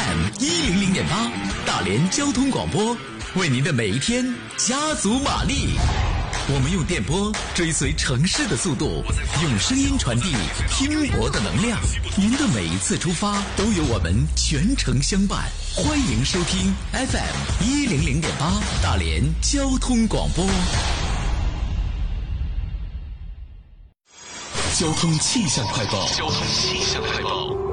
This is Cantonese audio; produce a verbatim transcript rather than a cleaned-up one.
M 一零零点八，大连交通广播，为您的每一天加足马力。我们用电波追随城市的速度，用声音传递拼搏的能量。您的每一次出发都有我们全程相伴。欢迎收听 F M 一零零点八大连交通广播。交通气象快报。交通气象快报。